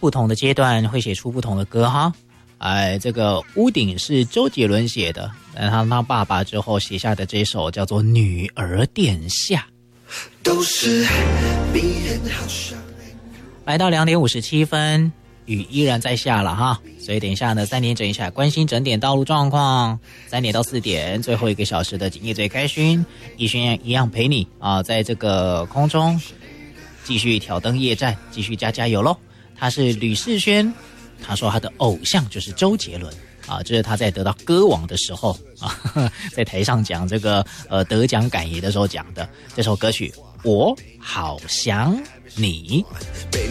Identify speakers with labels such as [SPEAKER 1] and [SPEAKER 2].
[SPEAKER 1] 不同的阶段会写出不同的歌哈。这个屋顶是周杰伦写的，他当爸爸之后写下的这首叫做《女儿殿下》。都是别人好像来到2点57分，雨依然在下了哈，所以等一下呢3点整一下关心整点道路状况，3点到4点最后1个小时的今夜最开勋，逸轩一样陪你在这个空中继续挑灯夜战，继续加油咯。他是吕士轩，他说他的偶像就是周杰伦这是他在得到歌王的时候在台上讲这个得奖感言的时候讲的这首歌曲《我好想你》。